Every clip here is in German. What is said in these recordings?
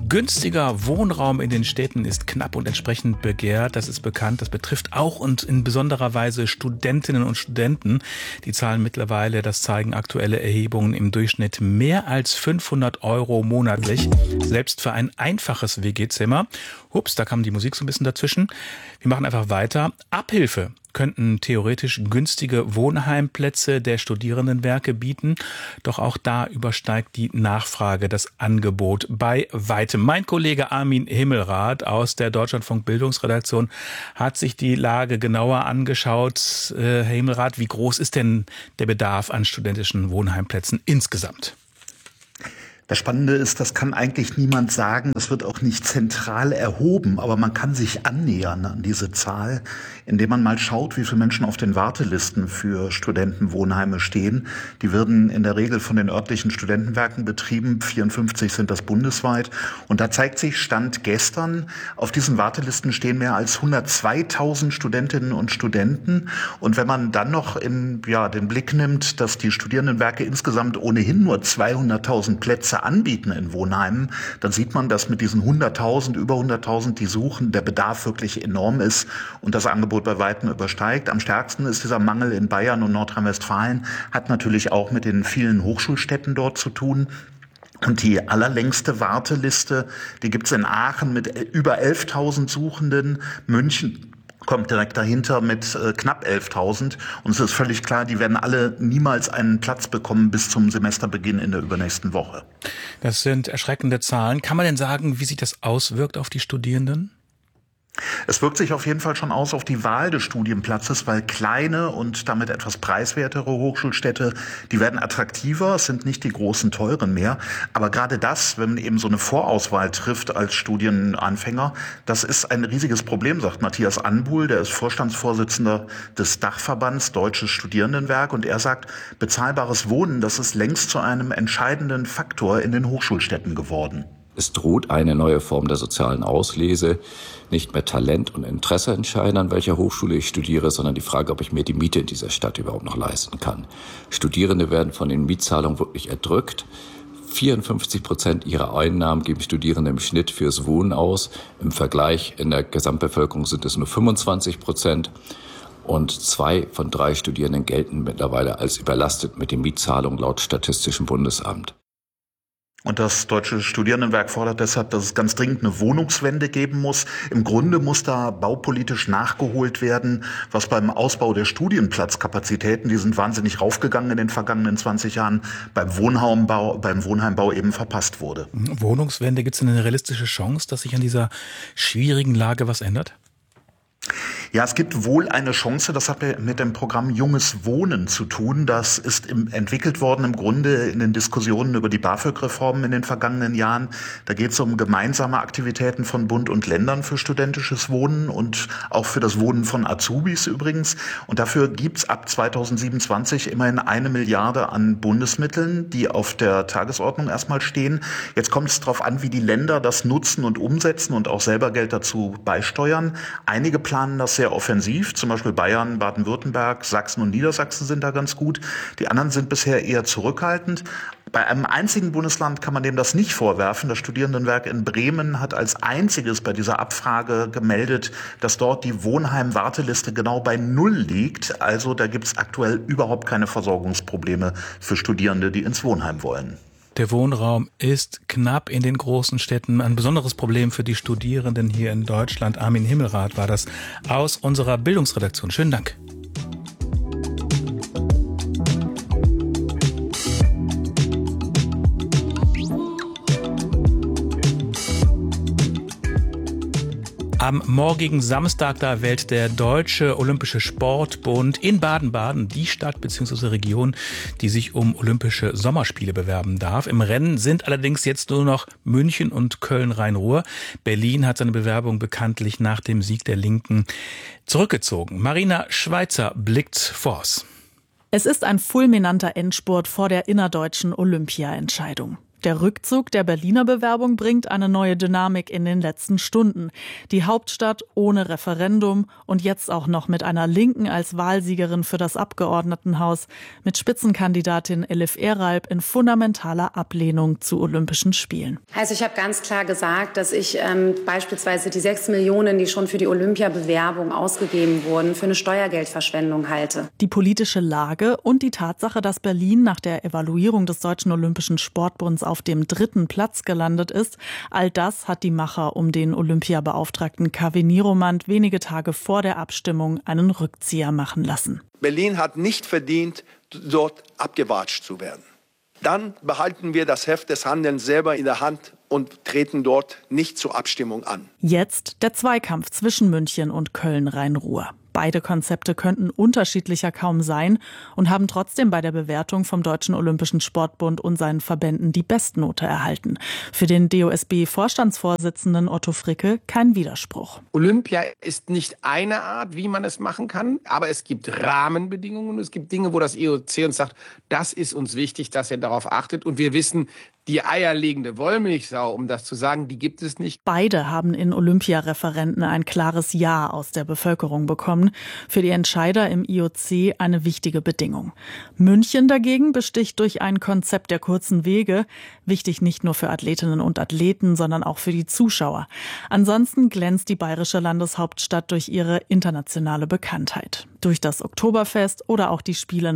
Günstiger Wohnraum in den Städten ist knapp und entsprechend begehrt. Das ist bekannt. Das betrifft auch und in besonderer Weise Studentinnen und Studenten. Die zahlen mittlerweile, das zeigen aktuelle Erhebungen, im Durchschnitt mehr als 500 € monatlich. Selbst für ein einfaches WG-Zimmer. Ups, da kam die Musik so ein bisschen dazwischen. Wir machen einfach weiter. Abhilfe könnten theoretisch günstige Wohnheimplätze der Studierendenwerke bieten. Doch auch da übersteigt die Nachfrage das Angebot bei weitem. Mein Kollege Armin Himmelrath aus der Deutschlandfunk Bildungsredaktion hat sich die Lage genauer angeschaut. Herr Himmelrath, wie groß ist denn der Bedarf an studentischen Wohnheimplätzen insgesamt? Das Spannende ist, das kann eigentlich niemand sagen. Das wird auch nicht zentral erhoben, aber man kann sich annähern an diese Zahl, indem man mal schaut, wie viele Menschen auf den Wartelisten für Studentenwohnheime stehen. Die werden in der Regel von den örtlichen Studentenwerken betrieben. 54 sind das bundesweit. Und da zeigt sich, Stand gestern, auf diesen Wartelisten stehen mehr als 102.000 Studentinnen und Studenten. Und wenn man dann noch den Blick nimmt, dass die Studierendenwerke insgesamt ohnehin nur 200.000 Plätze anbieten in Wohnheimen, dann sieht man, dass mit diesen 100.000, über 100.000, die suchen, der Bedarf wirklich enorm ist und das Angebot bei weitem übersteigt. Am stärksten ist dieser Mangel in Bayern und Nordrhein-Westfalen, hat natürlich auch mit den vielen Hochschulstädten dort zu tun. Und die allerlängste Warteliste, die gibt's in Aachen mit über 11.000 Suchenden, München kommt direkt dahinter mit knapp 11.000. Und es ist völlig klar, die werden alle niemals einen Platz bekommen bis zum Semesterbeginn in der übernächsten Woche. Das sind erschreckende Zahlen. Kann man denn sagen, wie sich das auswirkt auf die Studierenden? Es wirkt sich auf jeden Fall schon aus auf die Wahl des Studienplatzes, weil kleine und damit etwas preiswertere Hochschulstädte, die werden attraktiver, es sind nicht die großen teuren mehr. Aber gerade das, wenn man eben so eine Vorauswahl trifft als Studienanfänger, das ist ein riesiges Problem, sagt Matthias Anbuhl, der ist Vorstandsvorsitzender des Dachverbands Deutsches Studierendenwerk, und er sagt, bezahlbares Wohnen, das ist längst zu einem entscheidenden Faktor in den Hochschulstädten geworden. Es droht eine neue Form der sozialen Auslese. Nicht mehr Talent und Interesse entscheiden, an welcher Hochschule ich studiere, sondern die Frage, ob ich mir die Miete in dieser Stadt überhaupt noch leisten kann. Studierende werden von den Mietzahlungen wirklich erdrückt. 54% ihrer Einnahmen geben Studierende im Schnitt fürs Wohnen aus. Im Vergleich in der Gesamtbevölkerung sind es nur 25%. Und 2 von 3 Studierenden gelten mittlerweile als überlastet mit den Mietzahlungen laut Statistischem Bundesamt. Und das Deutsche Studierendenwerk fordert deshalb, dass es ganz dringend eine Wohnungswende geben muss. Im Grunde muss da baupolitisch nachgeholt werden, was beim Ausbau der Studienplatzkapazitäten, die sind wahnsinnig raufgegangen in den vergangenen 20 Jahren, beim Wohnheimbau eben verpasst wurde. Wohnungswende, gibt es eine realistische Chance, dass sich an dieser schwierigen Lage was ändert? Ja, es gibt wohl eine Chance, das hat mit dem Programm Junges Wohnen zu tun. Das ist entwickelt worden im Grunde in den Diskussionen über die BAföG-Reformen in den vergangenen Jahren. Da geht es um gemeinsame Aktivitäten von Bund und Ländern für studentisches Wohnen und auch für das Wohnen von Azubis übrigens. Und dafür gibt's ab 2027 immerhin 1 Milliarde an Bundesmitteln, die auf der Tagesordnung erstmal stehen. Jetzt kommt es darauf an, wie die Länder das nutzen und umsetzen und auch selber Geld dazu beisteuern. Einige planen das sehr offensiv, zum Beispiel Bayern, Baden-Württemberg, Sachsen und Niedersachsen sind da ganz gut. Die anderen sind bisher eher zurückhaltend. Bei einem einzigen Bundesland kann man dem das nicht vorwerfen. Das Studierendenwerk in Bremen hat als einziges bei dieser Abfrage gemeldet, dass dort die Wohnheim-Warteliste genau bei 0 liegt. Also da gibt es aktuell überhaupt keine Versorgungsprobleme für Studierende, die ins Wohnheim wollen. Der Wohnraum ist knapp in den großen Städten. Ein besonderes Problem für die Studierenden hier in Deutschland. Armin Himmelrath war das aus unserer Bildungsredaktion. Schönen Dank. Am morgigen Samstag, da wählt der Deutsche Olympische Sportbund in Baden-Baden die Stadt bzw. Region, die sich um Olympische Sommerspiele bewerben darf. Im Rennen sind allerdings jetzt nur noch München und Köln-Rhein-Ruhr. Berlin hat seine Bewerbung bekanntlich nach dem Sieg der Linken zurückgezogen. Marina Schweizer blickt voraus. Es ist ein fulminanter Endspurt vor der innerdeutschen Olympia-Entscheidung. Der Rückzug der Berliner Bewerbung bringt eine neue Dynamik in den letzten Stunden. Die Hauptstadt ohne Referendum und jetzt auch noch mit einer Linken als Wahlsiegerin für das Abgeordnetenhaus, mit Spitzenkandidatin Elif Eralp in fundamentaler Ablehnung zu Olympischen Spielen. Also ich habe ganz klar gesagt, dass ich beispielsweise die 6 Millionen, die schon für die Olympiabewerbung ausgegeben wurden, für eine Steuergeldverschwendung halte. Die politische Lage und die Tatsache, dass Berlin nach der Evaluierung des Deutschen Olympischen Sportbunds auf dem 3. Platz gelandet ist, all das hat die Macher um den Olympiabeauftragten Kaveh Niromand wenige Tage vor der Abstimmung einen Rückzieher machen lassen. Berlin hat nicht verdient, dort abgewatscht zu werden. Dann behalten wir das Heft des Handelns selber in der Hand und treten dort nicht zur Abstimmung an. Jetzt der Zweikampf zwischen München und Köln-Rhein-Ruhr. Beide Konzepte könnten unterschiedlicher kaum sein und haben trotzdem bei der Bewertung vom Deutschen Olympischen Sportbund und seinen Verbänden die Bestnote erhalten. Für den DOSB-Vorstandsvorsitzenden Otto Fricke kein Widerspruch. Olympia ist nicht eine Art, wie man es machen kann, aber es gibt Rahmenbedingungen und es gibt Dinge, wo das IOC uns sagt, das ist uns wichtig, dass ihr darauf achtet. Und wir wissen, die eierlegende Wollmilchsau, um das zu sagen, die gibt es nicht. Beide haben in Olympiareferenten ein klares Ja aus der Bevölkerung bekommen. Für die Entscheider im IOC eine wichtige Bedingung. München dagegen besticht durch ein Konzept der kurzen Wege. Wichtig nicht nur für Athletinnen und Athleten, sondern auch für die Zuschauer. Ansonsten glänzt die bayerische Landeshauptstadt durch ihre internationale Bekanntheit. Durch das Oktoberfest oder auch die Spiele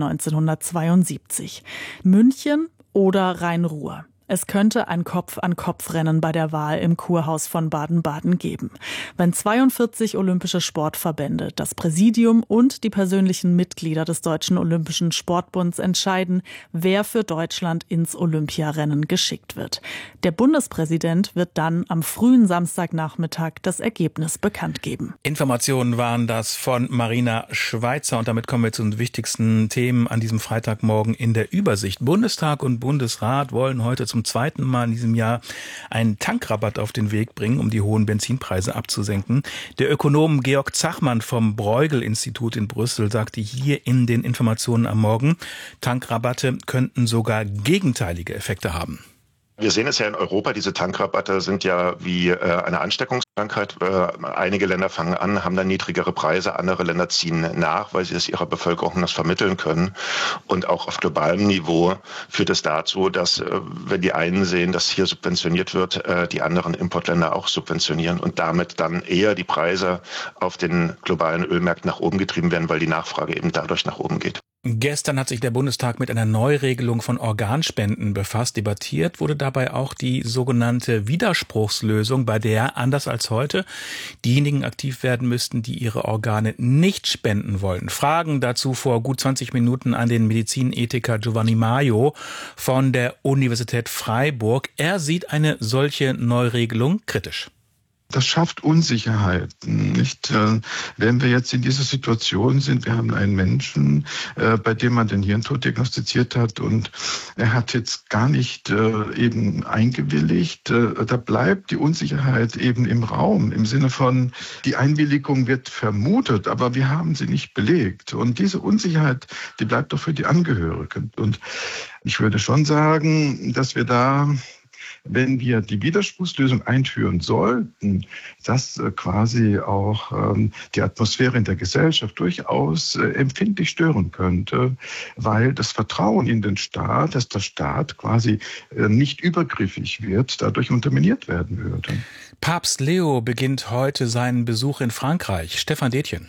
1972. München oder Rhein-Ruhr. Es könnte ein Kopf-an-Kopf-Rennen bei der Wahl im Kurhaus von Baden-Baden geben. Wenn 42 olympische Sportverbände, das Präsidium und die persönlichen Mitglieder des Deutschen Olympischen Sportbunds entscheiden, wer für Deutschland ins Olympiarennen geschickt wird. Der Bundespräsident wird dann am frühen Samstagnachmittag das Ergebnis bekannt geben. Informationen waren das von Marina Schweizer und damit kommen wir zu den wichtigsten Themen an diesem Freitagmorgen in der Übersicht. Bundestag und Bundesrat wollen heute zum zweiten Mal in diesem Jahr einen Tankrabatt auf den Weg bringen, um die hohen Benzinpreise abzusenken. Der Ökonom Georg Zachmann vom Bruegel-Institut in Brüssel sagte hier in den Informationen am Morgen, Tankrabatte könnten sogar gegenteilige Effekte haben. Wir sehen es ja in Europa, diese Tankrabatte sind ja wie eine Ansteckungskrankheit. Einige Länder fangen an, haben dann niedrigere Preise, andere Länder ziehen nach, weil sie es ihrer Bevölkerung das vermitteln können. Und auch auf globalem Niveau führt es dazu, dass, wenn die einen sehen, dass hier subventioniert wird, die anderen Importländer auch subventionieren und damit dann eher die Preise auf den globalen Ölmärkten nach oben getrieben werden, weil die Nachfrage eben dadurch nach oben geht. Gestern hat sich der Bundestag mit einer Neuregelung von Organspenden befasst. Debattiert wurde dabei auch die sogenannte Widerspruchslösung, bei der, anders als heute, diejenigen aktiv werden müssten, die ihre Organe nicht spenden wollen. Fragen dazu vor gut 20 Minuten an den Medizinethiker Giovanni Maio von der Universität Freiburg. Er sieht eine solche Neuregelung kritisch. Das schafft Unsicherheiten, nicht? Wenn wir jetzt in dieser Situation sind, wir haben einen Menschen, bei dem man den Hirntod diagnostiziert hat und er hat jetzt gar nicht eben eingewilligt, da bleibt die Unsicherheit eben im Raum, im Sinne von, die Einwilligung wird vermutet, aber wir haben sie nicht belegt. Und diese Unsicherheit, die bleibt doch für die Angehörigen. Und ich würde schon sagen, dass wir da, wenn wir die Widerspruchslösung einführen sollten, das quasi auch die Atmosphäre in der Gesellschaft durchaus empfindlich stören könnte, weil das Vertrauen in den Staat, dass der Staat quasi nicht übergriffig wird, dadurch unterminiert werden würde. Papst Leo beginnt heute seinen Besuch in Frankreich. Stefan Detjen.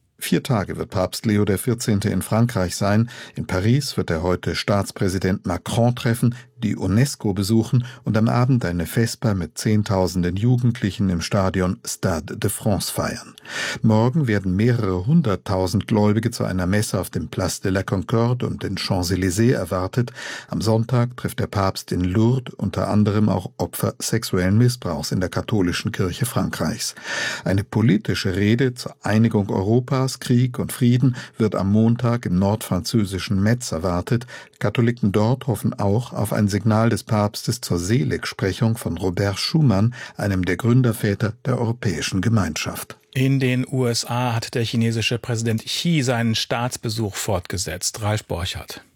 4 Tage wird Papst Leo XIV. In Frankreich sein. In Paris wird er heute Staatspräsident Macron treffen, die UNESCO besuchen und am Abend eine Vesper mit Zehntausenden Jugendlichen im Stadion Stade de France feiern. Morgen werden mehrere 100.000 Gläubige zu einer Messe auf dem Place de la Concorde und den Champs-Élysées erwartet. Am Sonntag trifft der Papst in Lourdes unter anderem auch Opfer sexuellen Missbrauchs in der katholischen Kirche Frankreichs. Eine politische Rede zur Einigung Europas, Krieg und Frieden wird am Montag im nordfranzösischen Metz erwartet. Katholiken dort hoffen auch auf ein Signal des Papstes zur Seligsprechung von Robert Schuman, einem der Gründerväter der Europäischen Gemeinschaft. In den USA hat der chinesische Präsident Xi seinen Staatsbesuch fortgesetzt. Ralf Borchardt.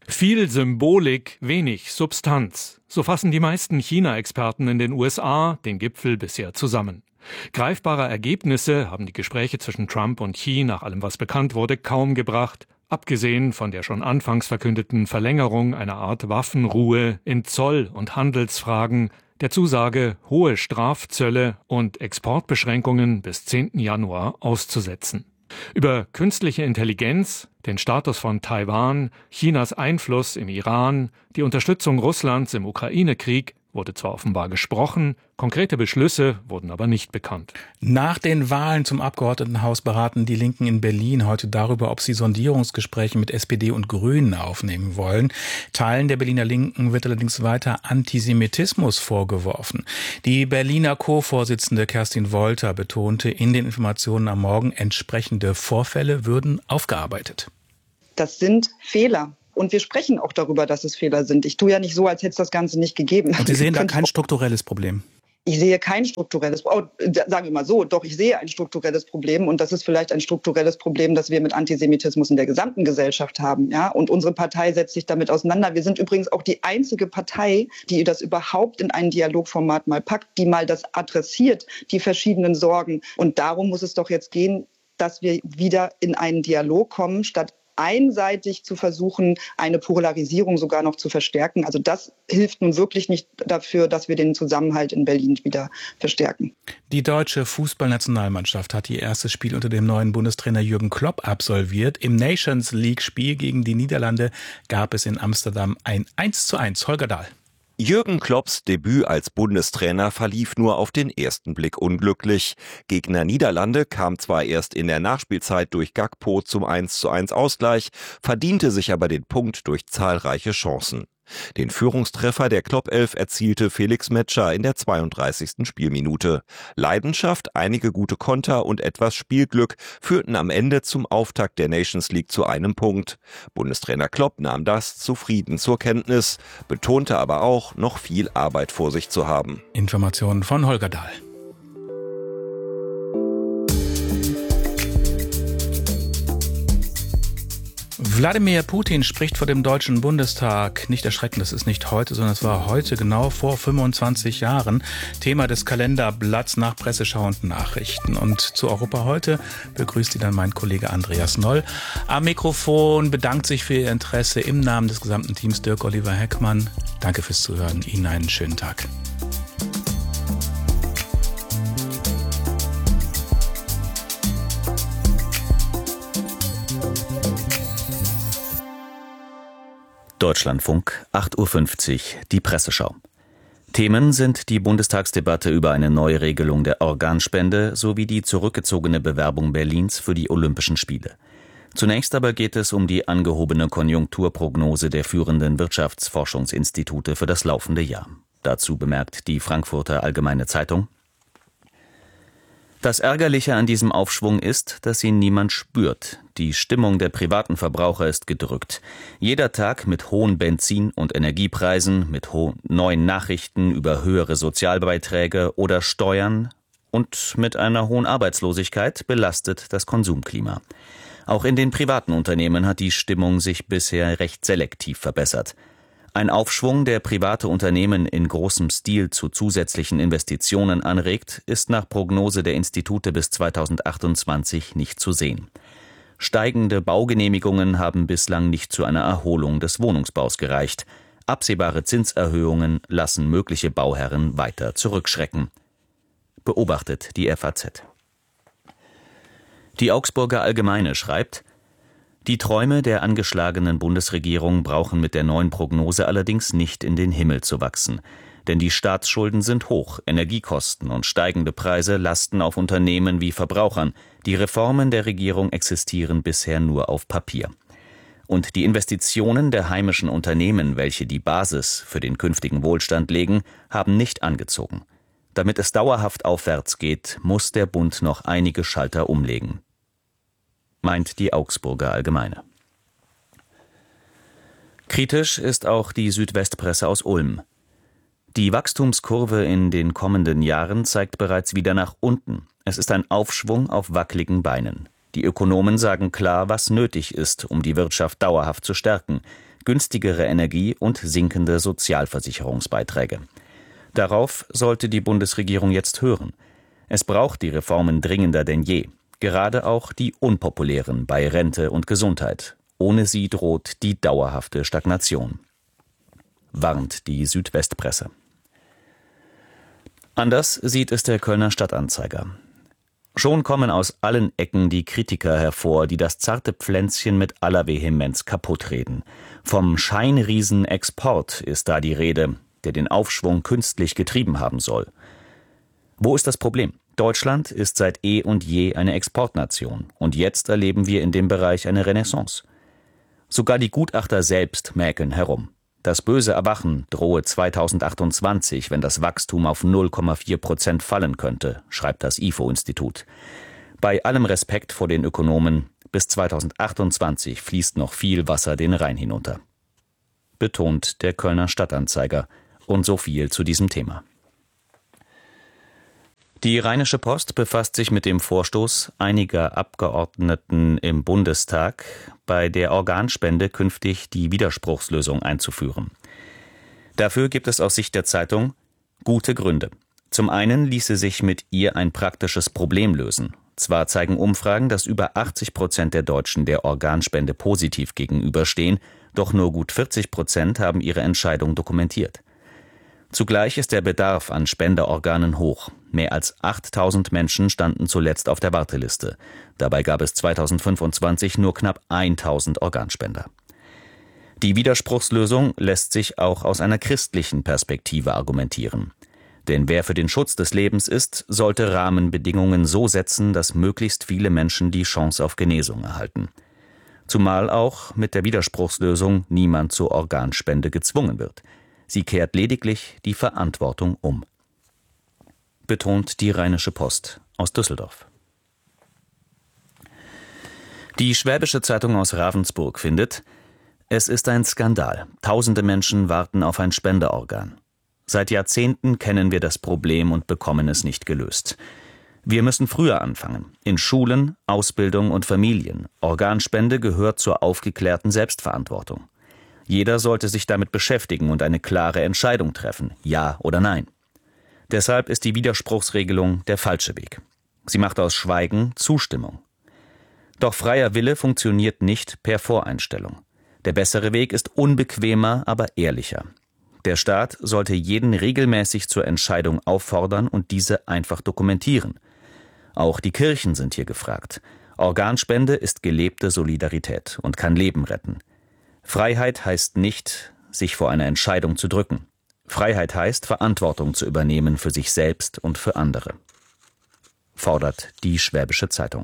Viel Symbolik, wenig Substanz. So fassen die meisten China-Experten in den USA den Gipfel bisher zusammen. Greifbare Ergebnisse haben die Gespräche zwischen Trump und Xi nach allem, was bekannt wurde, kaum gebracht, abgesehen von der schon anfangs verkündeten Verlängerung einer Art Waffenruhe in Zoll- und Handelsfragen, der Zusage, hohe Strafzölle und Exportbeschränkungen bis 10. Januar auszusetzen. Über künstliche Intelligenz, den Status von Taiwan, Chinas Einfluss im Iran, die Unterstützung Russlands im Ukraine-Krieg wurde zwar offenbar gesprochen, konkrete Beschlüsse wurden aber nicht bekannt. Nach den Wahlen zum Abgeordnetenhaus beraten die Linken in Berlin heute darüber, ob sie Sondierungsgespräche mit SPD und Grünen aufnehmen wollen. Teilen der Berliner Linken wird allerdings weiter Antisemitismus vorgeworfen. Die Berliner Co-Vorsitzende Kerstin Wolter betonte in den Informationen am Morgen, entsprechende Vorfälle würden aufgearbeitet. Das sind Fehler. Und wir sprechen auch darüber, dass es Fehler sind. Ich tue ja nicht so, als hätte es das Ganze nicht gegeben. Und Sie sehen da kein strukturelles Problem? Ich sehe kein strukturelles Problem. Sagen wir mal so, doch, ich sehe ein strukturelles Problem. Und das ist vielleicht ein strukturelles Problem, das wir mit Antisemitismus in der gesamten Gesellschaft haben. Ja? Und unsere Partei setzt sich damit auseinander. Wir sind übrigens auch die einzige Partei, die das überhaupt in ein Dialogformat mal packt, die mal das adressiert, die verschiedenen Sorgen. Und darum muss es doch jetzt gehen, dass wir wieder in einen Dialog kommen, statt einseitig zu versuchen, eine Polarisierung sogar noch zu verstärken. Also das hilft nun wirklich nicht dafür, dass wir den Zusammenhalt in Berlin wieder verstärken. Die deutsche Fußballnationalmannschaft hat ihr erstes Spiel unter dem neuen Bundestrainer Jürgen Klopp absolviert. Im Nations League-Spiel gegen die Niederlande gab es in Amsterdam ein 1:1. Holger Dahl. Jürgen Klopps Debüt als Bundestrainer verlief nur auf den ersten Blick unglücklich. Gegner Niederlande kam zwar erst in der Nachspielzeit durch Gakpo zum 1:1 Ausgleich, verdiente sich aber den Punkt durch zahlreiche Chancen. Den Führungstreffer der Klopp-Elf erzielte Felix Metscher in der 32. Spielminute. Leidenschaft, einige gute Konter und etwas Spielglück führten am Ende zum Auftakt der Nations League zu einem Punkt. Bundestrainer Klopp nahm das zufrieden zur Kenntnis, betonte aber auch, noch viel Arbeit vor sich zu haben. Informationen von Holger Dahl. Wladimir Putin spricht vor dem Deutschen Bundestag. Nicht erschrecken, das ist nicht heute, sondern es war heute genau vor 25 Jahren. Thema des Kalenderblatts nach Presseschau und Nachrichten. Und zu Europa heute begrüßt Sie dann mein Kollege Andreas Noll. Am Mikrofon bedankt sich für Ihr Interesse im Namen des gesamten Teams Dirk Oliver Heckmann. Danke fürs Zuhören. Ihnen einen schönen Tag. Deutschlandfunk, 8:50 Uhr, die Presseschau. Themen sind die Bundestagsdebatte über eine Neuregelung der Organspende sowie die zurückgezogene Bewerbung Berlins für die Olympischen Spiele. Zunächst aber geht es um die angehobene Konjunkturprognose der führenden Wirtschaftsforschungsinstitute für das laufende Jahr. Dazu bemerkt die Frankfurter Allgemeine Zeitung: Das Ärgerliche an diesem Aufschwung ist, dass ihn niemand spürt. Die Stimmung der privaten Verbraucher ist gedrückt. Jeder Tag mit hohen Benzin- und Energiepreisen, mit neuen Nachrichten über höhere Sozialbeiträge oder Steuern und mit einer hohen Arbeitslosigkeit belastet das Konsumklima. Auch in den privaten Unternehmen hat die Stimmung sich bisher recht selektiv verbessert. Ein Aufschwung, der private Unternehmen in großem Stil zu zusätzlichen Investitionen anregt, ist nach Prognose der Institute bis 2028 nicht zu sehen. Steigende Baugenehmigungen haben bislang nicht zu einer Erholung des Wohnungsbaus gereicht. Absehbare Zinserhöhungen lassen mögliche Bauherren weiter zurückschrecken. Beobachtet die FAZ. Die Augsburger Allgemeine schreibt: Die Träume der angeschlagenen Bundesregierung brauchen mit der neuen Prognose allerdings nicht in den Himmel zu wachsen. Denn die Staatsschulden sind hoch, Energiekosten und steigende Preise lasten auf Unternehmen wie Verbrauchern. Die Reformen der Regierung existieren bisher nur auf Papier. Und die Investitionen der heimischen Unternehmen, welche die Basis für den künftigen Wohlstand legen, haben nicht angezogen. Damit es dauerhaft aufwärts geht, muss der Bund noch einige Schalter umlegen, meint die Augsburger Allgemeine. Kritisch ist auch die Südwestpresse aus Ulm. Die Wachstumskurve in den kommenden Jahren zeigt bereits wieder nach unten. Es ist ein Aufschwung auf wackeligen Beinen. Die Ökonomen sagen klar, was nötig ist, um die Wirtschaft dauerhaft zu stärken. günstigere Energie und sinkende Sozialversicherungsbeiträge. Darauf sollte die Bundesregierung jetzt hören. Es braucht die Reformen dringender denn je, gerade auch die unpopulären bei Rente und Gesundheit. Ohne sie droht die dauerhafte Stagnation, warnt die Südwestpresse. Anders sieht es der Kölner Stadtanzeiger. Schon kommen aus allen Ecken die Kritiker hervor, die das zarte Pflänzchen mit aller Vehemenz kaputtreden. Vom Scheinriesen Export ist da die Rede, der den Aufschwung künstlich getrieben haben soll. Wo ist das Problem? Deutschland ist seit eh und je eine Exportnation und jetzt erleben wir in dem Bereich eine Renaissance. Sogar die Gutachter selbst mäkeln herum. Das böse Erwachen drohe 2028, wenn das Wachstum auf 0,4% fallen könnte, schreibt das IFO-Institut. Bei allem Respekt vor den Ökonomen, bis 2028 fließt noch viel Wasser den Rhein hinunter, betont der Kölner Stadtanzeiger. Und so viel zu diesem Thema. Die Rheinische Post befasst sich mit dem Vorstoß einiger Abgeordneten im Bundestag, bei der Organspende künftig die Widerspruchslösung einzuführen. Dafür gibt es aus Sicht der Zeitung gute Gründe. Zum einen ließe sich mit ihr ein praktisches Problem lösen. Zwar zeigen Umfragen, dass über 80% der Deutschen der Organspende positiv gegenüberstehen, doch nur gut 40% haben ihre Entscheidung dokumentiert. Zugleich ist der Bedarf an Spenderorganen hoch. Mehr als 8000 Menschen standen zuletzt auf der Warteliste. Dabei gab es 2025 nur knapp 1000 Organspender. Die Widerspruchslösung lässt sich auch aus einer christlichen Perspektive argumentieren. Denn wer für den Schutz des Lebens ist, sollte Rahmenbedingungen so setzen, dass möglichst viele Menschen die Chance auf Genesung erhalten. Zumal auch mit der Widerspruchslösung niemand zur Organspende gezwungen wird. Sie kehrt lediglich die Verantwortung um, betont die Rheinische Post aus Düsseldorf. Die Schwäbische Zeitung aus Ravensburg findet, es ist ein Skandal. Tausende Menschen warten auf ein Spenderorgan. Seit Jahrzehnten kennen wir das Problem und bekommen es nicht gelöst. Wir müssen früher anfangen. In Schulen, Ausbildung und Familien. Organspende gehört zur aufgeklärten Selbstverantwortung. Jeder sollte sich damit beschäftigen und eine klare Entscheidung treffen, ja oder nein. Deshalb ist die Widerspruchsregelung der falsche Weg. Sie macht aus Schweigen Zustimmung. Doch freier Wille funktioniert nicht per Voreinstellung. Der bessere Weg ist unbequemer, aber ehrlicher. Der Staat sollte jeden regelmäßig zur Entscheidung auffordern und diese einfach dokumentieren. Auch die Kirchen sind hier gefragt. Organspende ist gelebte Solidarität und kann Leben retten. Freiheit heißt nicht, sich vor einer Entscheidung zu drücken. Freiheit heißt, Verantwortung zu übernehmen für sich selbst und für andere, fordert die Schwäbische Zeitung.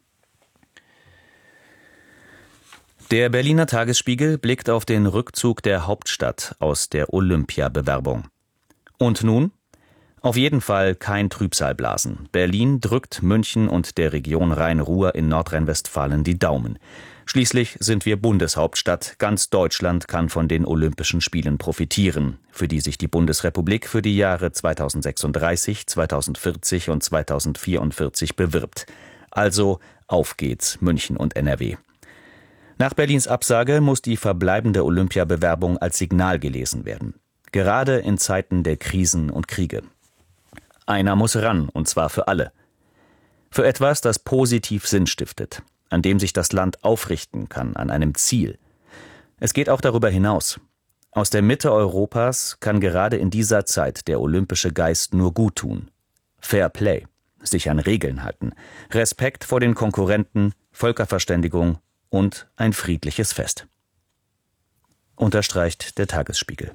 Der Berliner Tagesspiegel blickt auf den Rückzug der Hauptstadt aus der Olympiabewerbung. Und nun? Auf jeden Fall kein Trübsalblasen. Berlin drückt München und der Region Rhein-Ruhr in Nordrhein-Westfalen die Daumen. Schließlich sind wir Bundeshauptstadt. Ganz Deutschland kann von den Olympischen Spielen profitieren, für die sich die Bundesrepublik für die Jahre 2036, 2040 und 2044 bewirbt. Also auf geht's, München und NRW. Nach Berlins Absage muss die verbleibende Olympiabewerbung als Signal gelesen werden. Gerade in Zeiten der Krisen und Kriege. Einer muss ran, und zwar für alle. Für etwas, das positiv Sinn stiftet, an dem sich das Land aufrichten kann, an einem Ziel. Es geht auch darüber hinaus. Aus der Mitte Europas kann gerade in dieser Zeit der olympische Geist nur gut tun. Fair Play, sich an Regeln halten, Respekt vor den Konkurrenten, Völkerverständigung und ein friedliches Fest. Unterstreicht der Tagesspiegel.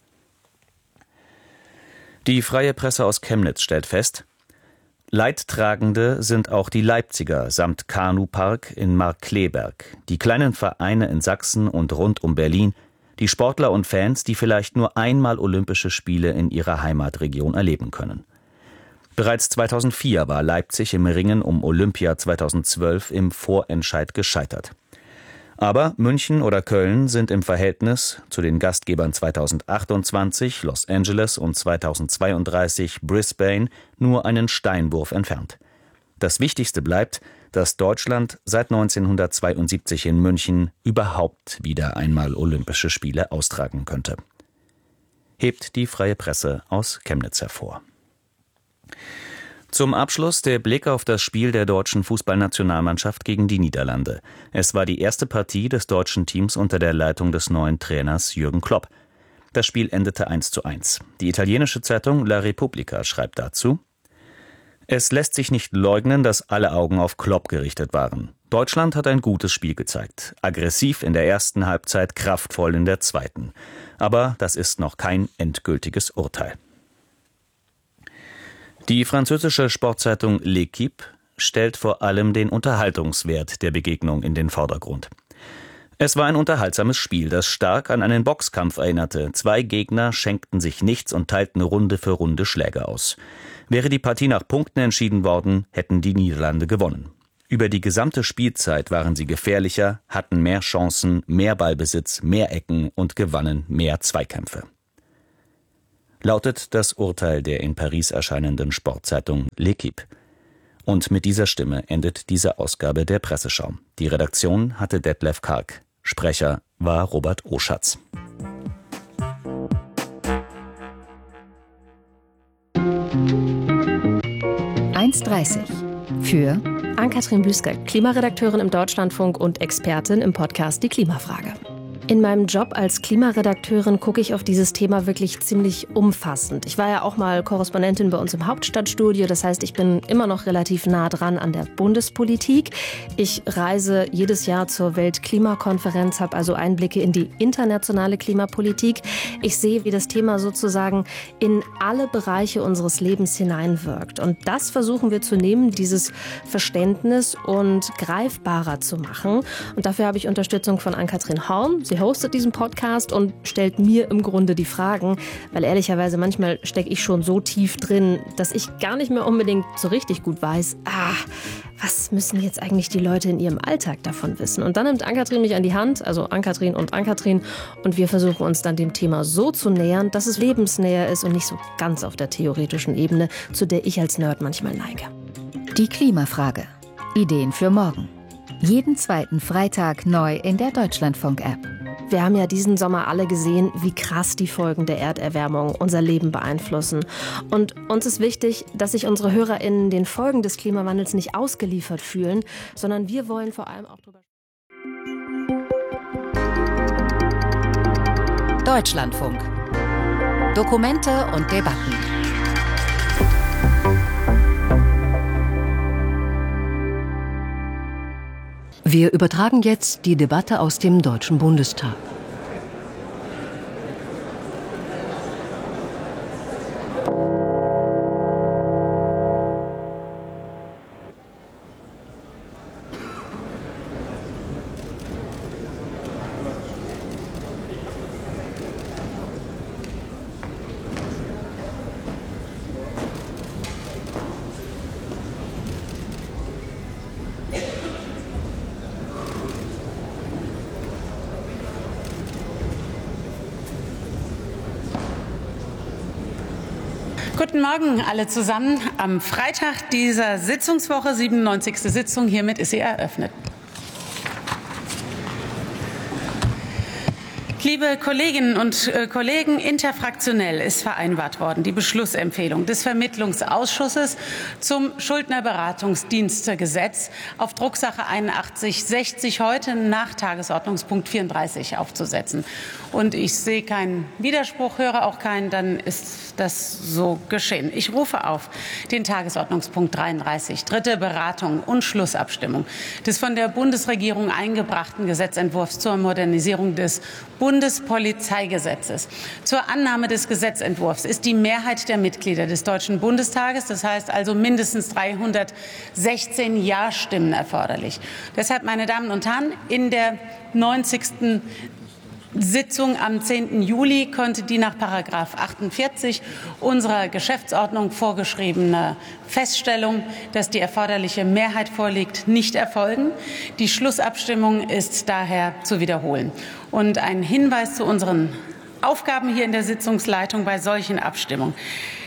Die Freie Presse aus Chemnitz stellt fest, Leidtragende sind auch die Leipziger samt Kanupark in Markkleeberg, die kleinen Vereine in Sachsen und rund um Berlin, die Sportler und Fans, die vielleicht nur einmal Olympische Spiele in ihrer Heimatregion erleben können. Bereits 2004 war Leipzig im Ringen um Olympia 2012 im Vorentscheid gescheitert. Aber München oder Köln sind im Verhältnis zu den Gastgebern 2028, Los Angeles und 2032, Brisbane, nur einen Steinwurf entfernt. Das Wichtigste bleibt, dass Deutschland seit 1972 in München überhaupt wieder einmal Olympische Spiele austragen könnte. Hebt die Freie Presse aus Chemnitz hervor. Zum Abschluss der Blick auf das Spiel der deutschen Fußballnationalmannschaft gegen die Niederlande. Es war die erste Partie des deutschen Teams unter der Leitung des neuen Trainers Jürgen Klopp. Das Spiel endete 1:1. Die italienische Zeitung La Repubblica schreibt dazu: Es lässt sich nicht leugnen, dass alle Augen auf Klopp gerichtet waren. Deutschland hat ein gutes Spiel gezeigt. Aggressiv in der ersten Halbzeit, kraftvoll in der zweiten. Aber das ist noch kein endgültiges Urteil. Die französische Sportzeitung L'Équipe stellt vor allem den Unterhaltungswert der Begegnung in den Vordergrund. Es war ein unterhaltsames Spiel, das stark an einen Boxkampf erinnerte. 2 Gegner schenkten sich nichts und teilten Runde für Runde Schläge aus. Wäre die Partie nach Punkten entschieden worden, hätten die Niederlande gewonnen. Über die gesamte Spielzeit waren sie gefährlicher, hatten mehr Chancen, mehr Ballbesitz, mehr Ecken und gewannen mehr Zweikämpfe. Lautet das Urteil der in Paris erscheinenden Sportzeitung L'Équipe. Und mit dieser Stimme endet diese Ausgabe der Presseschau. Die Redaktion hatte Detlef Karg. Sprecher war Robert Oschatz. Für Ann-Kathrin Büsker, Klimaredakteurin im Deutschlandfunk und Expertin im Podcast Die Klimafrage. In meinem Job als Klimaredakteurin gucke ich auf dieses Thema wirklich ziemlich umfassend. Ich war ja auch mal Korrespondentin bei uns im Hauptstadtstudio. Das heißt, ich bin immer noch relativ nah dran an der Bundespolitik. Ich reise jedes Jahr zur Weltklimakonferenz, habe also Einblicke in die internationale Klimapolitik. Ich sehe, wie das Thema sozusagen in alle Bereiche unseres Lebens hineinwirkt. Und das versuchen wir zu nehmen, dieses Verständnis und greifbarer zu machen. Und dafür habe ich Unterstützung von Ann-Kathrin Horn. Sie hostet diesen Podcast und stellt mir im Grunde die Fragen, weil ehrlicherweise manchmal stecke ich schon so tief drin, dass ich gar nicht mehr unbedingt so richtig gut weiß, was müssen jetzt eigentlich die Leute in ihrem Alltag davon wissen? Und dann nimmt Ann-Kathrin mich an die Hand, also Ann-Kathrin und wir versuchen uns dann dem Thema so zu nähern, dass es lebensnäher ist und nicht so ganz auf der theoretischen Ebene, zu der ich als Nerd manchmal neige. Die Klimafrage. Ideen für morgen. Jeden zweiten Freitag neu in der Deutschlandfunk-App. Wir haben ja diesen Sommer alle gesehen, wie krass die Folgen der Erderwärmung unser Leben beeinflussen. Und uns ist wichtig, dass sich unsere HörerInnen den Folgen des Klimawandels nicht ausgeliefert fühlen, sondern wir wollen vor allem auch darüber Deutschlandfunk. Dokumente und Debatten. Wir übertragen jetzt die Debatte aus dem Deutschen Bundestag. Guten Morgen alle zusammen. Am Freitag dieser Sitzungswoche, 97. Sitzung, hiermit ist sie eröffnet. Liebe Kolleginnen und Kollegen, interfraktionell ist vereinbart worden die Beschlussempfehlung des Vermittlungsausschusses zum Schuldnerberatungsdienstegesetz auf Drucksache 8160 heute nach Tagesordnungspunkt 34 aufzusetzen. Und ich sehe keinen Widerspruch, höre auch keinen, dann ist das so geschehen. Ich rufe auf den Tagesordnungspunkt 33, dritte Beratung und Schlussabstimmung des von der Bundesregierung eingebrachten Gesetzentwurfs zur Modernisierung des Bundespolizeigesetzes. Zur Annahme des Gesetzentwurfs ist die Mehrheit der Mitglieder des Deutschen Bundestages, das heißt also mindestens 316 Ja-Stimmen erforderlich. Deshalb, meine Damen und Herren, in der 90. Sitzung am 10. Juli konnte die nach § 48 unserer Geschäftsordnung vorgeschriebene Feststellung, dass die erforderliche Mehrheit vorliegt, nicht erfolgen. Die Schlussabstimmung ist daher zu wiederholen. Und ein Hinweis zu unseren Aufgaben hier in der Sitzungsleitung bei solchen Abstimmungen.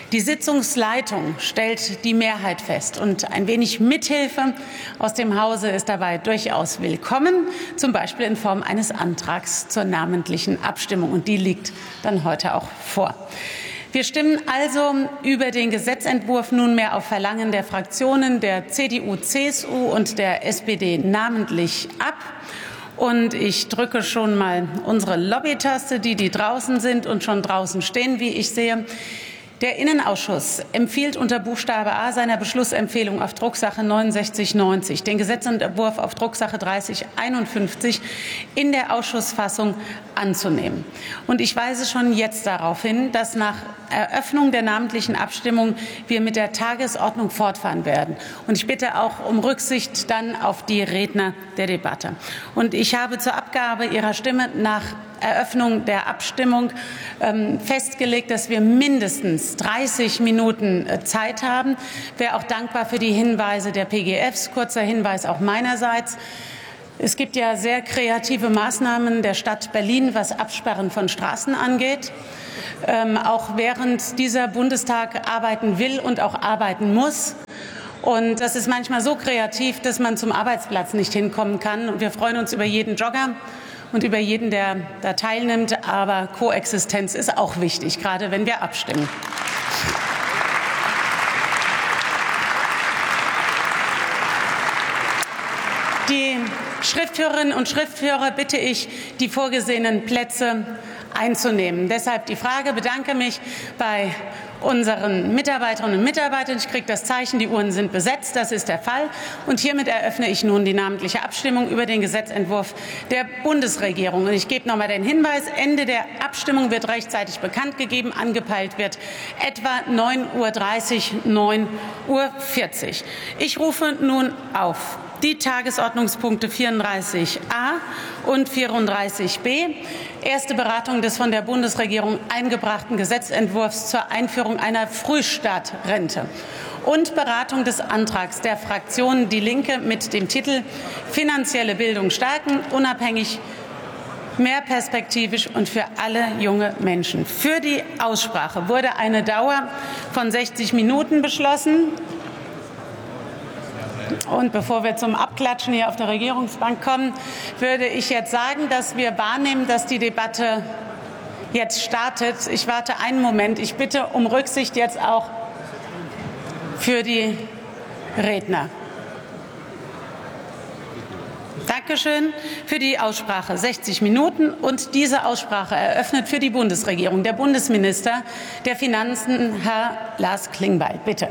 Die Sitzungsleitung stellt die Mehrheit fest und ein wenig Mithilfe aus dem Hause ist dabei durchaus willkommen, zum Beispiel in Form eines Antrags zur namentlichen Abstimmung, und die liegt dann heute auch vor. Wir stimmen also über den Gesetzentwurf nunmehr auf Verlangen der Fraktionen der CDU, CSU und der SPD namentlich ab. Und ich drücke schon mal unsere Lobbytaste, die draußen sind und schon draußen stehen, wie ich sehe. Der Innenausschuss empfiehlt unter Buchstabe A seiner Beschlussempfehlung auf Drucksache 6990 den Gesetzentwurf auf Drucksache 3051 in der Ausschussfassung anzunehmen. Und ich weise schon jetzt darauf hin, dass nach Eröffnung der namentlichen Abstimmung wir mit der Tagesordnung fortfahren werden. Und ich bitte auch um Rücksicht dann auf die Redner der Debatte. Und ich habe zur Abgabe Ihrer Stimme nach Eröffnung der Abstimmung festgelegt, dass wir mindestens 30 Minuten Zeit haben. Ich wäre auch dankbar für die Hinweise der PGFs. Kurzer Hinweis auch meinerseits. Es gibt ja sehr kreative Maßnahmen der Stadt Berlin, was Absperren von Straßen angeht. Auch während dieser Bundestag arbeiten will und auch arbeiten muss. Und das ist manchmal so kreativ, dass man zum Arbeitsplatz nicht hinkommen kann. Und wir freuen uns über jeden Jogger und über jeden, der da teilnimmt. Aber Koexistenz ist auch wichtig, gerade wenn wir abstimmen. Die Schriftführerinnen und Schriftführer bitte ich, die vorgesehenen Plätze einzunehmen. Deshalb die Frage, bedanke mich bei unseren Mitarbeiterinnen und Mitarbeitern. Ich kriege das Zeichen, die Urnen sind besetzt. Das ist der Fall. Und hiermit eröffne ich nun die namentliche Abstimmung über den Gesetzentwurf der Bundesregierung. Und ich gebe noch mal den Hinweis, Ende der Abstimmung wird rechtzeitig bekannt gegeben. Angepeilt wird etwa 9:30 Uhr, 9:40 Uhr. Ich rufe nun auf die Tagesordnungspunkte 34a und 34b. Erste Beratung des von der Bundesregierung eingebrachten Gesetzentwurfs zur Einführung einer Frühstartrente und Beratung des Antrags der Fraktion Die Linke mit dem Titel Finanzielle Bildung stärken, unabhängig, mehr perspektivisch und für alle junge Menschen. Für die Aussprache wurde eine Dauer von 60 Minuten beschlossen. Und bevor wir zum Abklatschen hier auf der Regierungsbank kommen, würde ich jetzt sagen, dass wir wahrnehmen, dass die Debatte jetzt startet. Ich warte einen Moment. Ich bitte um Rücksicht jetzt auch für die Redner. Dankeschön für die Aussprache. 60 Minuten. Und diese Aussprache eröffnet für die Bundesregierung der Bundesminister der Finanzen, Herr Lars Klingbeil. Bitte.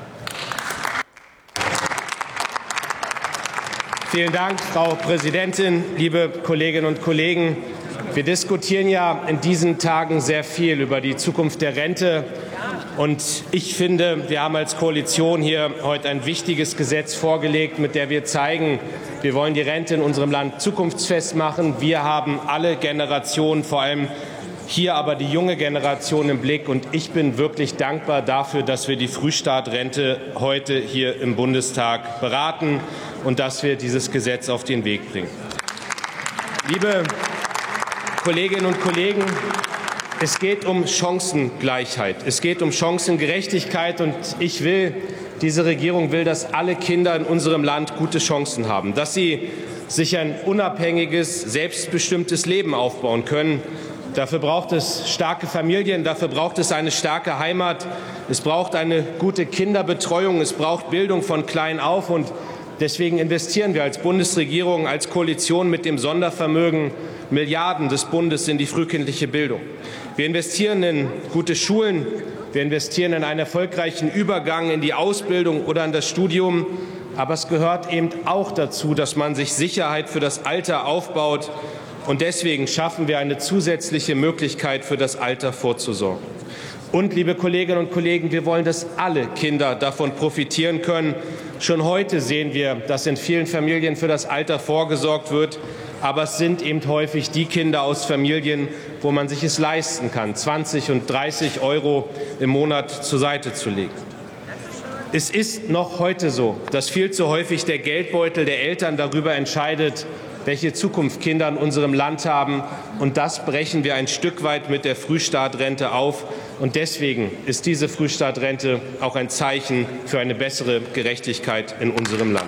Vielen Dank, Frau Präsidentin, liebe Kolleginnen und Kollegen. Wir diskutieren ja in diesen Tagen sehr viel über die Zukunft der Rente. Und ich finde, wir haben als Koalition hier heute ein wichtiges Gesetz vorgelegt, mit dem wir zeigen, wir wollen die Rente in unserem Land zukunftsfest machen. Wir haben alle Generationen, vor allem hier aber die junge Generation im Blick. Und ich bin wirklich dankbar dafür, dass wir die Frühstartrente heute hier im Bundestag beraten und dass wir dieses Gesetz auf den Weg bringen. Liebe Kolleginnen und Kollegen, es geht um Chancengleichheit, es geht um Chancengerechtigkeit, und diese Regierung will, dass alle Kinder in unserem Land gute Chancen haben, dass sie sich ein unabhängiges, selbstbestimmtes Leben aufbauen können. Dafür braucht es starke Familien, dafür braucht es eine starke Heimat, es braucht eine gute Kinderbetreuung, es braucht Bildung von klein auf, und deswegen investieren wir als Bundesregierung, als Koalition mit dem Sondervermögen Milliarden des Bundes in die frühkindliche Bildung. Wir investieren in gute Schulen, wir investieren in einen erfolgreichen Übergang in die Ausbildung oder in das Studium. Aber es gehört eben auch dazu, dass man sich Sicherheit für das Alter aufbaut. Und deswegen schaffen wir eine zusätzliche Möglichkeit, für das Alter vorzusorgen. Und, liebe Kolleginnen und Kollegen, wir wollen, dass alle Kinder davon profitieren können. Schon heute sehen wir, dass in vielen Familien für das Alter vorgesorgt wird. Aber es sind eben häufig die Kinder aus Familien, wo man sich es leisten kann, 20 und 30 € im Monat zur Seite zu legen. Es ist noch heute so, dass viel zu häufig der Geldbeutel der Eltern darüber entscheidet, welche Zukunft Kinder in unserem Land haben. Und das brechen wir ein Stück weit mit der Frühstartrente auf. Und deswegen ist diese Frühstartrente auch ein Zeichen für eine bessere Gerechtigkeit in unserem Land.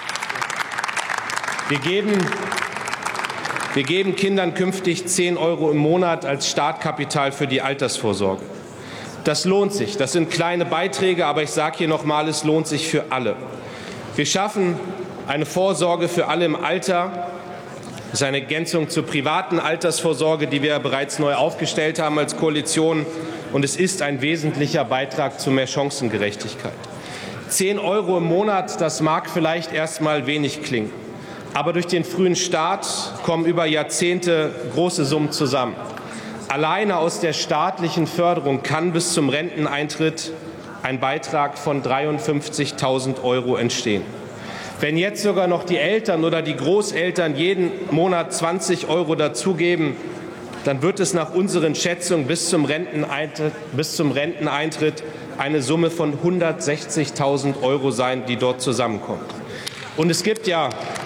Wir geben Kindern künftig 10 € im Monat als Startkapital für die Altersvorsorge. Das lohnt sich. Das sind kleine Beiträge, aber ich sage hier noch mal, es lohnt sich für alle. Wir schaffen eine Vorsorge für alle im Alter. Das ist eine Ergänzung zur privaten Altersvorsorge, die wir bereits neu aufgestellt haben als Koalition. Und es ist ein wesentlicher Beitrag zu mehr Chancengerechtigkeit. 10 € im Monat, das mag vielleicht erst mal wenig klingen. Aber durch den frühen Start kommen über Jahrzehnte große Summen zusammen. Alleine aus der staatlichen Förderung kann bis zum Renteneintritt ein Beitrag von 53.000 € entstehen. Wenn jetzt sogar noch die Eltern oder die Großeltern jeden Monat 20 € dazugeben, dann wird es nach unseren Schätzungen bis zum Renteneintritt eine Summe von 160.000 € sein, die dort zusammenkommt. Und es gibt ja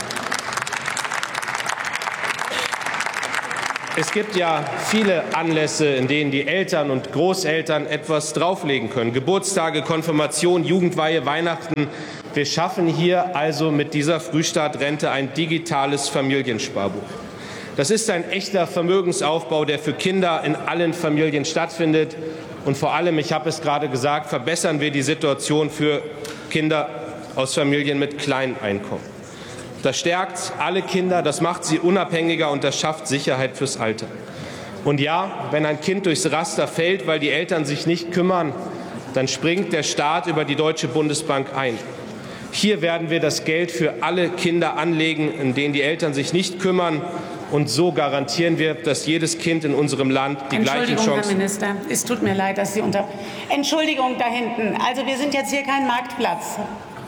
viele Anlässe, in denen die Eltern und Großeltern etwas drauflegen können. Geburtstage, Konfirmation, Jugendweihe, Weihnachten. Wir schaffen hier also mit dieser Frühstartrente ein digitales Familiensparbuch. Das ist ein echter Vermögensaufbau, der für Kinder in allen Familien stattfindet. Und vor allem, ich habe es gerade gesagt, verbessern wir die Situation für Kinder aus Familien mit kleinen Einkommen. Das stärkt alle Kinder, das macht sie unabhängiger und das schafft Sicherheit fürs Alter. Und ja, wenn ein Kind durchs Raster fällt, weil die Eltern sich nicht kümmern, dann springt der Staat über die Deutsche Bundesbank ein. Hier werden wir das Geld für alle Kinder anlegen, in denen die Eltern sich nicht kümmern. Und so garantieren wir, dass jedes Kind in unserem Land die gleichen Chancen... Herr Minister, es tut mir leid, dass Sie Entschuldigung da hinten. Also wir sind jetzt hier kein Marktplatz.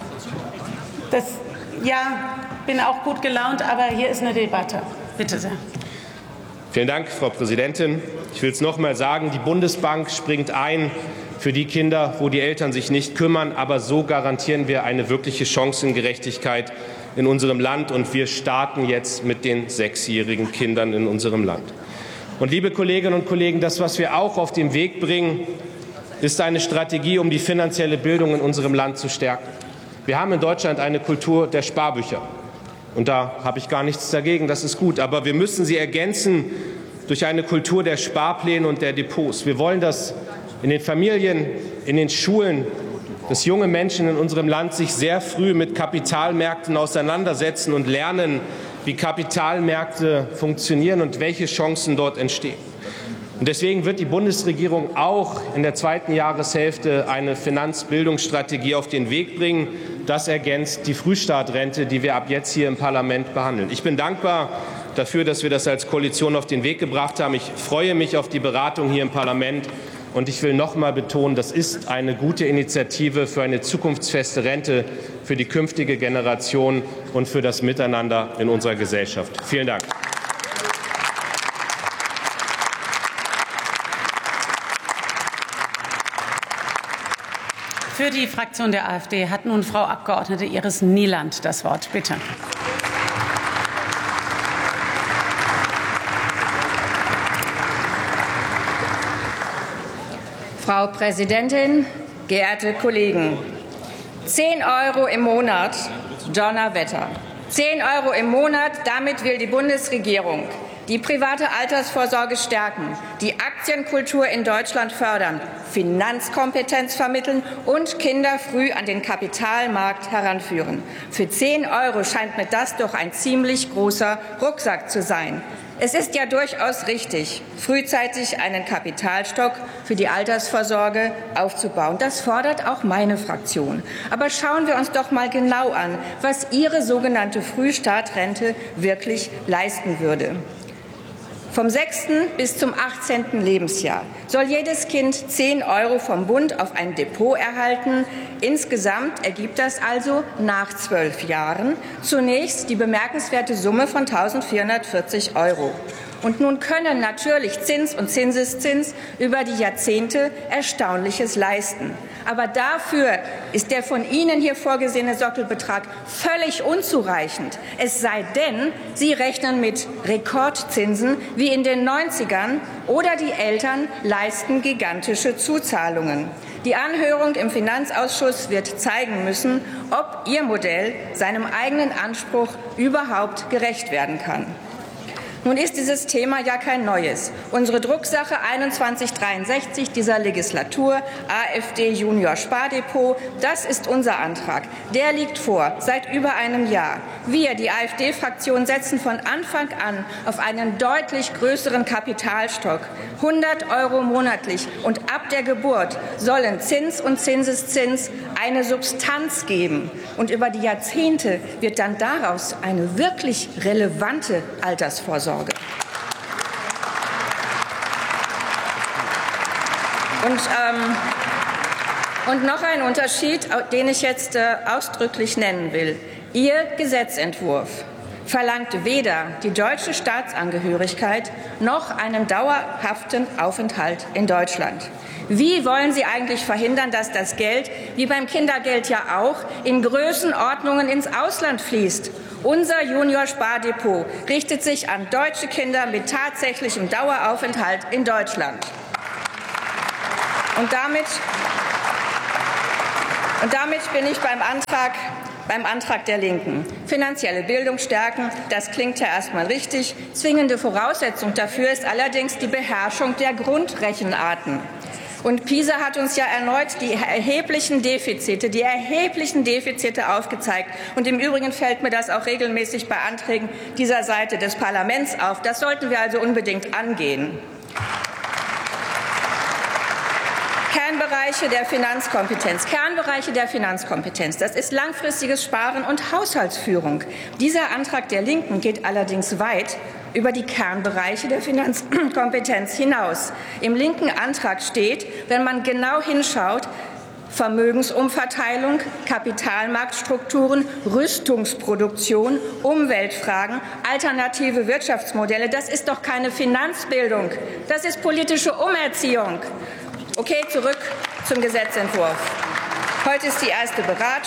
Bin auch gut gelaunt, aber hier ist eine Debatte. Bitte sehr. Vielen Dank, Frau Präsidentin. Ich will es noch mal sagen, die Bundesbank springt ein für die Kinder, wo die Eltern sich nicht kümmern. Aber so garantieren wir eine wirkliche Chancengerechtigkeit in unserem Land. Und wir starten jetzt mit den 6-jährigen Kindern in unserem Land. Und liebe Kolleginnen und Kollegen, das, was wir auch auf den Weg bringen, ist eine Strategie, um die finanzielle Bildung in unserem Land zu stärken. Wir haben in Deutschland eine Kultur der Sparbücher. Und da habe ich gar nichts dagegen, das ist gut. Aber wir müssen sie ergänzen durch eine Kultur der Sparpläne und der Depots. Wir wollen, dass in den Familien, in den Schulen, dass junge Menschen in unserem Land sich sehr früh mit Kapitalmärkten auseinandersetzen und lernen, wie Kapitalmärkte funktionieren und welche Chancen dort entstehen. Und deswegen wird die Bundesregierung auch in der zweiten Jahreshälfte eine Finanzbildungsstrategie auf den Weg bringen. Das ergänzt die Frühstartrente, die wir ab jetzt hier im Parlament behandeln. Ich bin dankbar dafür, dass wir das als Koalition auf den Weg gebracht haben. Ich freue mich auf die Beratung hier im Parlament. Und ich will noch mal betonen, das ist eine gute Initiative für eine zukunftsfeste Rente für die künftige Generation und für das Miteinander in unserer Gesellschaft. Vielen Dank. Für die Fraktion der AfD hat nun Frau Abgeordnete Iris Nieland das Wort. Bitte. Frau Präsidentin, geehrte Kollegen! 10 € im Monat, Donnerwetter. 10 € im Monat, damit will die Bundesregierung die private Altersvorsorge stärken, die Aktienkultur in Deutschland fördern, Finanzkompetenz vermitteln und Kinder früh an den Kapitalmarkt heranführen. Für 10 € scheint mir das doch ein ziemlich großer Rucksack zu sein. Es ist ja durchaus richtig, frühzeitig einen Kapitalstock für die Altersvorsorge aufzubauen. Das fordert auch meine Fraktion. Aber schauen wir uns doch mal genau an, was Ihre sogenannte Frühstartrente wirklich leisten würde. Vom 6. bis zum 18. Lebensjahr soll jedes Kind 10 € vom Bund auf ein Depot erhalten. Insgesamt ergibt das also nach 12 Jahren zunächst die bemerkenswerte Summe von 1.440 €. Und nun können natürlich Zins und Zinseszins über die Jahrzehnte Erstaunliches leisten. Aber dafür ist der von Ihnen hier vorgesehene Sockelbetrag völlig unzureichend. Es sei denn, Sie rechnen mit Rekordzinsen wie in den 90ern oder die Eltern leisten gigantische Zuzahlungen. Die Anhörung im Finanzausschuss wird zeigen müssen, ob Ihr Modell seinem eigenen Anspruch überhaupt gerecht werden kann. Nun ist dieses Thema ja kein neues. Unsere Drucksache 2163 dieser Legislatur, AfD Junior Spardepot, das ist unser Antrag. Der liegt vor, seit über einem Jahr. Wir, die AfD-Fraktion, setzen von Anfang an auf einen deutlich größeren Kapitalstock. 100 € monatlich und ab der Geburt sollen Zins und Zinseszins eine Substanz geben. Und über die Jahrzehnte wird dann daraus eine wirklich relevante Altersvorsorge. Und noch ein Unterschied, den ich jetzt ausdrücklich nennen will. Ihr Gesetzentwurf verlangt weder die deutsche Staatsangehörigkeit noch einen dauerhaften Aufenthalt in Deutschland. Wie wollen Sie eigentlich verhindern, dass das Geld, wie beim Kindergeld ja auch, in Größenordnungen ins Ausland fließt? Unser Junior-Spardepot richtet sich an deutsche Kinder mit tatsächlichem Daueraufenthalt in Deutschland. Und damit bin ich beim Antrag der Linken. Finanzielle Bildung stärken, das klingt ja erstmal richtig. Zwingende Voraussetzung dafür ist allerdings die Beherrschung der Grundrechenarten. Und PISA hat uns ja erneut die erheblichen Defizite aufgezeigt. Und im Übrigen fällt mir das auch regelmäßig bei Anträgen dieser Seite des Parlaments auf. Das sollten wir also unbedingt angehen. Kernbereiche der Finanzkompetenz. Das ist langfristiges Sparen und Haushaltsführung. Dieser Antrag der Linken geht allerdings weit über die Kernbereiche der Finanzkompetenz hinaus. Im linken Antrag steht, wenn man genau hinschaut, Vermögensumverteilung, Kapitalmarktstrukturen, Rüstungsproduktion, Umweltfragen, alternative Wirtschaftsmodelle. Das ist doch keine Finanzbildung. Das ist politische Umerziehung. Okay, zurück zum Gesetzentwurf. Heute ist die erste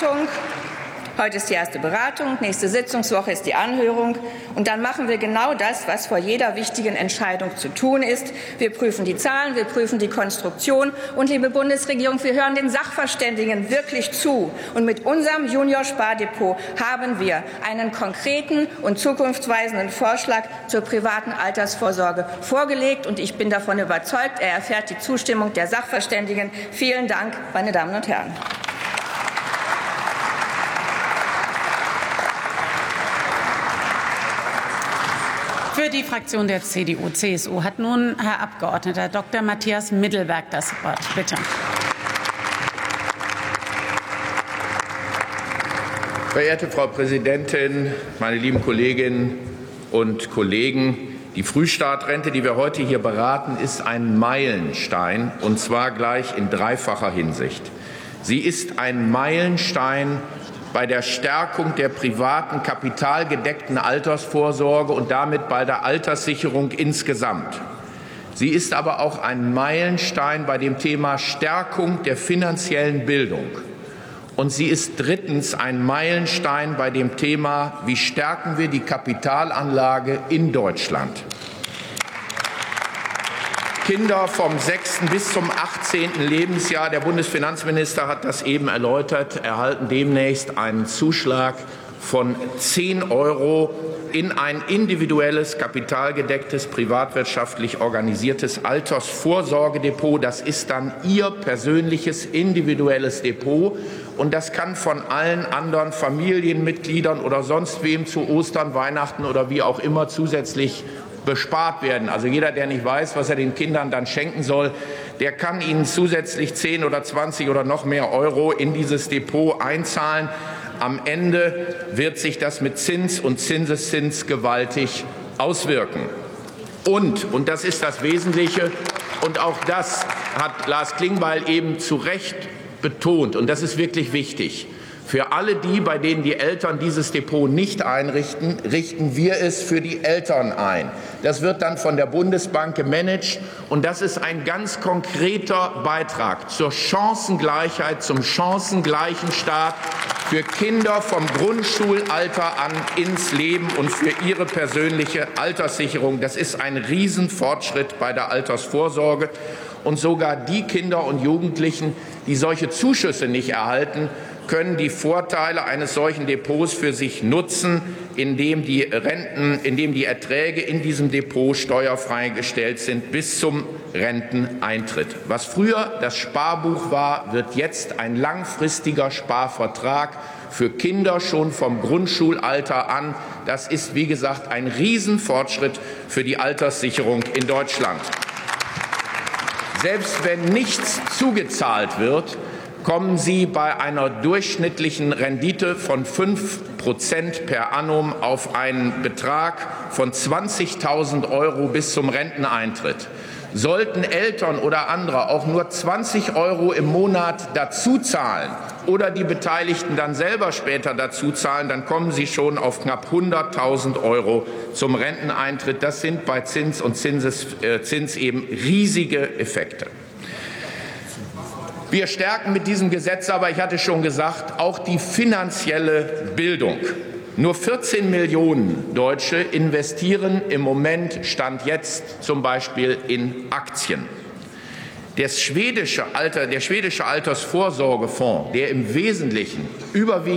Beratung, nächste Sitzungswoche ist die Anhörung. Und dann machen wir genau das, was vor jeder wichtigen Entscheidung zu tun ist. Wir prüfen die Zahlen, wir prüfen die Konstruktion. Und, liebe Bundesregierung, wir hören den Sachverständigen wirklich zu. Und mit unserem Junior-Spardepot haben wir einen konkreten und zukunftsweisenden Vorschlag zur privaten Altersvorsorge vorgelegt. Und ich bin davon überzeugt, er erfährt die Zustimmung der Sachverständigen. Vielen Dank, meine Damen und Herren. Für die Fraktion der CDU-CSU hat nun Herr Abgeordneter Dr. Matthias Middelberg das Wort. Bitte. Verehrte Frau Präsidentin, meine lieben Kolleginnen und Kollegen! Die Frühstartrente, die wir heute hier beraten, ist ein Meilenstein, und zwar gleich in dreifacher Hinsicht. Sie ist ein Meilenstein bei der Stärkung der privaten kapitalgedeckten Altersvorsorge und damit bei der Alterssicherung insgesamt. Sie ist aber auch ein Meilenstein bei dem Thema Stärkung der finanziellen Bildung. Und sie ist drittens ein Meilenstein bei dem Thema, wie stärken wir die Kapitalanlage in Deutschland. Kinder vom 6. bis zum 18. Lebensjahr, der Bundesfinanzminister hat das eben erläutert, erhalten demnächst einen Zuschlag von 10 € in ein individuelles, kapitalgedecktes, privatwirtschaftlich organisiertes Altersvorsorgedepot. Das ist dann Ihr persönliches, individuelles Depot. Und das kann von allen anderen Familienmitgliedern oder sonst wem zu Ostern, Weihnachten oder wie auch immer zusätzlich bespart werden. Also jeder, der nicht weiß, was er den Kindern dann schenken soll, der kann ihnen zusätzlich 10 oder 20 oder noch mehr Euro in dieses Depot einzahlen. Am Ende wird sich das mit Zins und Zinseszins gewaltig auswirken. Und das ist das Wesentliche, und auch das hat Lars Klingbeil eben zu Recht betont, und das ist wirklich wichtig, Für alle die, bei denen die Eltern dieses Depot nicht einrichten, richten wir es für die Eltern ein. Das wird dann von der Bundesbank gemanagt und das ist ein ganz konkreter Beitrag zur Chancengleichheit, zum chancengleichen Start für Kinder vom Grundschulalter an ins Leben und für ihre persönliche Alterssicherung. Das ist ein Riesenfortschritt bei der Altersvorsorge. Und sogar die Kinder und Jugendlichen, die solche Zuschüsse nicht erhalten, können die Vorteile eines solchen Depots für sich nutzen, indem die Erträge in diesem Depot steuerfrei gestellt sind bis zum Renteneintritt. Was früher das Sparbuch war, wird jetzt ein langfristiger Sparvertrag für Kinder schon vom Grundschulalter an. Das ist, wie gesagt, ein Riesenfortschritt für die Alterssicherung in Deutschland. Selbst wenn nichts zugezahlt wird, kommen Sie bei einer durchschnittlichen Rendite von 5% per annum auf einen Betrag von 20.000 € bis zum Renteneintritt. Sollten Eltern oder andere auch nur 20 € im Monat dazuzahlen oder die Beteiligten dann selber später dazuzahlen, dann kommen sie schon auf knapp 100.000 € zum Renteneintritt. Das sind bei Zins und Zins eben riesige Effekte. Wir stärken mit diesem Gesetz aber, ich hatte schon gesagt, auch die finanzielle Bildung. Nur 14 Millionen Deutsche investieren im Moment, Stand jetzt, zum Beispiel in Aktien. Der schwedische Altersvorsorgefonds, der im Wesentlichen überwiegend